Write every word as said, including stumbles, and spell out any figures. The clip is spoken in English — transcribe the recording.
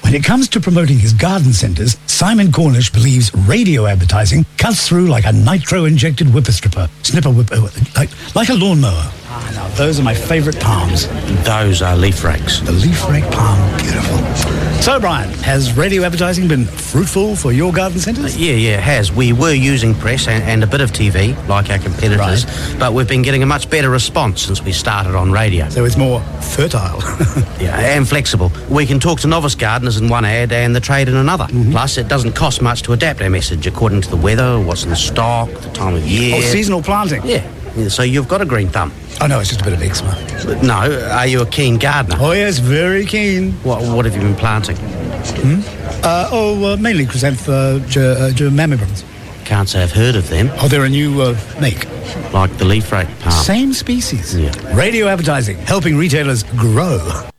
When it comes to promoting his garden centres, Simon Cornish believes radio advertising cuts through like a nitro-injected whipper-stripper. Snipper whipper, like, like a lawnmower. Ah, now those are my favourite palms. Those are leaf rakes. The leaf rake palm, beautiful. So, Brian, has radio advertising been fruitful for your garden centres? Uh, yeah, yeah, it has. We were using press and, and a bit of T V, like our competitors, right. But we've been getting a much better response since we started on radio. So it's more fertile. Yeah, and flexible. We can talk to novice gardeners in one ad and the trade in another. Mm-hmm. Plus, it doesn't cost much to adapt our message according to the weather, what's in the stock, the time of year. Oh, seasonal planting. Yeah. Yeah, so you've got a green thumb. Oh, no, it's just a bit of eczema. But no, are you a keen gardener? Oh, yes, very keen. What What have you been planting? Hmm? Uh, oh, uh, mainly chrysanthemum, uh, ger- uh, geraniums. Can't say I've heard of them. Oh, they're a new uh, make. Like the leaf rake palm. Same species. Yeah. Radio advertising, helping retailers grow.